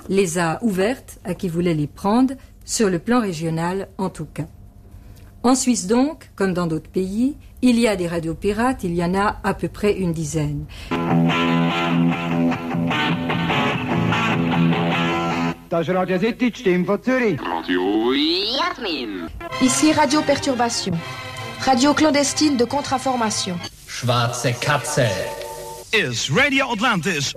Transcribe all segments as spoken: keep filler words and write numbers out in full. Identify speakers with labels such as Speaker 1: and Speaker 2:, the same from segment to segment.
Speaker 1: les a ouvertes à qui voulait les prendre, sur le plan régional en tout cas. En Suisse donc, comme dans d'autres pays, il y a des radios pirates, il y en a à peu près une dizaine.
Speaker 2: Ici Radio Perturbation, radio clandestine de contre-information.
Speaker 3: Schwarze Katze.
Speaker 4: Is Radio Atlantis.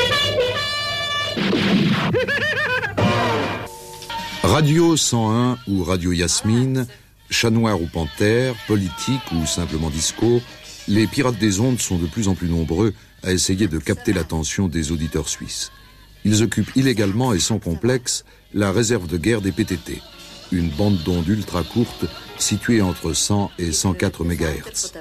Speaker 5: Radio cent un ou Radio Yasmine, Chat Noir ou Panthère, politique ou simplement disco, les pirates des ondes sont de plus en plus nombreux à essayer de capter l'attention des auditeurs suisses. Ils occupent illégalement et sans complexe la réserve de guerre des P T T, une bande d'ondes ultra courte située entre cent et cent quatre mégahertz.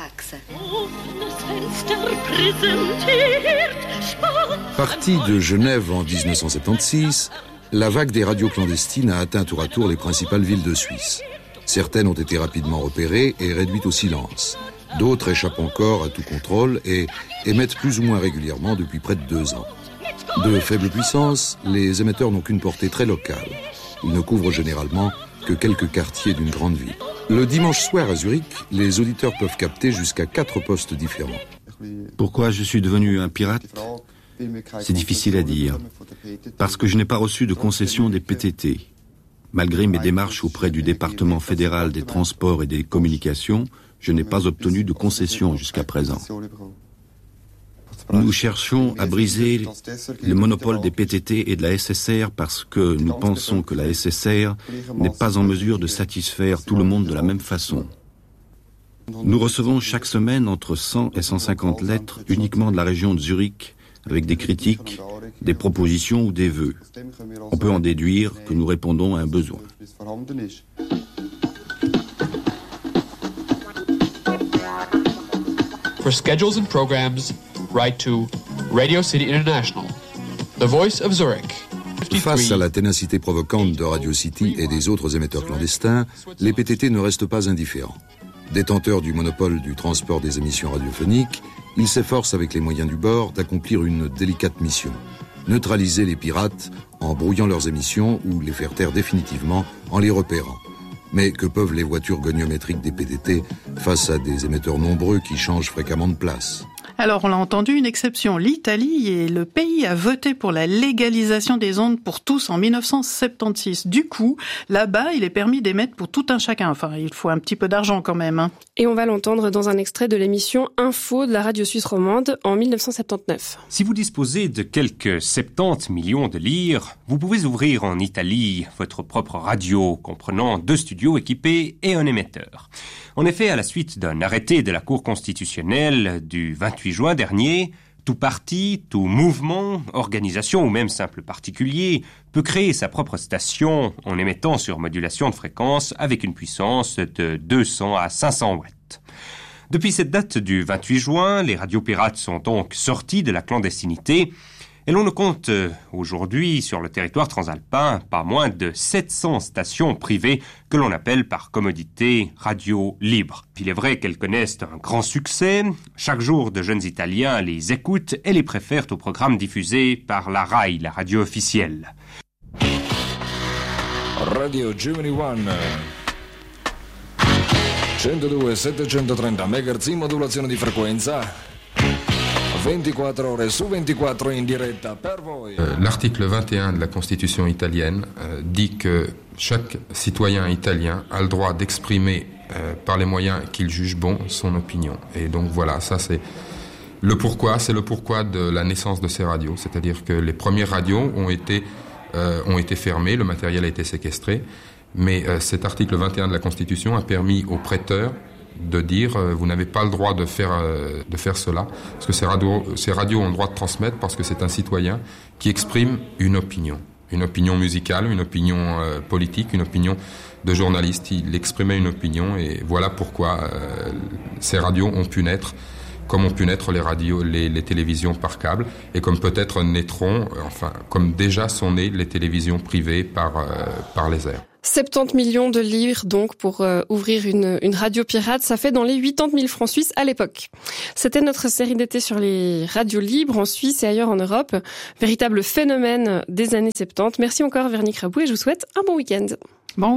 Speaker 5: Partie de Genève en dix-neuf cent soixante-seize, la vague des radios clandestines a atteint tour à tour les principales villes de Suisse. Certaines ont été rapidement repérées et réduites au silence. D'autres échappent encore à tout contrôle et émettent plus ou moins régulièrement depuis près de deux ans. De faible puissance, les émetteurs n'ont qu'une portée très locale. Ils ne couvrent généralement que quelques quartiers d'une grande ville. Le dimanche soir à Zurich, les auditeurs peuvent capter jusqu'à quatre postes différents.
Speaker 6: Pourquoi je suis devenu un pirate ? C'est difficile à dire. Parce que je n'ai pas reçu de concession des P T T. Malgré mes démarches auprès du département fédéral des transports et des communications, je n'ai pas obtenu de concession jusqu'à présent. Nous cherchons à briser le monopole des P T T et de la S S R parce que nous pensons que la S S R n'est pas en mesure de satisfaire tout le monde de la même façon. Nous recevons chaque semaine entre cent et cent cinquante lettres uniquement de la région de Zurich, avec des critiques, des propositions ou des vœux. On peut en déduire que nous répondons à un besoin.
Speaker 7: For schedules and programs, write to Radio City International, The Voice of Zurich.
Speaker 5: Face à la ténacité provocante de Radio City et des autres émetteurs clandestins, les P T T ne restent pas indifférents. Détenteurs du monopole du transport des émissions radiophoniques, ils s'efforcent avec les moyens du bord d'accomplir une délicate mission. Neutraliser les pirates en brouillant leurs émissions ou les faire taire définitivement en les repérant. Mais que peuvent les voitures goniométriques des P T T face à des émetteurs nombreux qui changent fréquemment de place ?
Speaker 8: Alors, on l'a entendu, une exception, l'Italie, et le pays a voté pour la légalisation des ondes pour tous en dix-neuf cent soixante-seize. Du coup, là-bas, il est permis d'émettre pour tout un chacun. Enfin, il faut un petit peu d'argent quand même. Hein.
Speaker 9: Et on va l'entendre dans un extrait de l'émission Info de la radio suisse romande en dix-neuf cent soixante-dix-neuf.
Speaker 10: Si vous disposez de quelques soixante-dix millions de lire, vous pouvez ouvrir en Italie votre propre radio, comprenant deux studios équipés et un émetteur. En effet, à la suite d'un arrêté de la Cour constitutionnelle du vingt-huit juin dernier, tout parti, tout mouvement, organisation ou même simple particulier peut créer sa propre station en émettant sur modulation de fréquence avec une puissance de deux cents à cinq cents watts. Depuis cette date du vingt-huit juin, les radios pirates sont donc sorties de la clandestinité et l'on ne compte aujourd'hui sur le territoire transalpin pas moins de sept cents stations privées que l'on appelle par commodité radio libre. Il est vrai qu'elles connaissent un grand succès. Chaque jour, de jeunes Italiens les écoutent et les préfèrent aux programmes diffusés par la RAI, la radio officielle.
Speaker 11: Radio Gemini One centodue settecentotrenta megahertz in modulazione di frequenza. vingt-quatre ore su vingt-quatre in diretta per voi.
Speaker 12: Euh, l'article vingt et un de la Constitution italienne euh, dit que chaque citoyen italien a le droit d'exprimer euh, par les moyens qu'il juge bon son opinion. Et donc voilà, ça c'est le pourquoi, c'est le pourquoi de la naissance de ces radios. C'est-à-dire que les premières radios ont été, euh, ont été fermées, le matériel a été séquestré, mais euh, cet article vingt et un de la Constitution a permis aux prêteurs de dire euh, vous n'avez pas le droit de faire euh, de faire cela parce que ces radios ces radios ont le droit de transmettre parce que c'est un citoyen qui exprime une opinion, une opinion musicale, une opinion euh, politique, une opinion de journaliste. Il exprimait une opinion et voilà pourquoi euh, ces radios ont pu naître comme ont pu naître les radios, les, les télévisions par câble, et comme peut-être naîtront, enfin, comme déjà sont nées les télévisions privées par, euh, par les airs.
Speaker 9: soixante-dix millions de livres donc pour euh, ouvrir une, une radio pirate, ça fait dans les quatre-vingt-dix mille francs suisses à l'époque. C'était notre série d'été sur les radios libres en Suisse et ailleurs en Europe, véritable phénomène des années soixante-dix. Merci encore Véronique Rabou et je vous souhaite un bon week-end.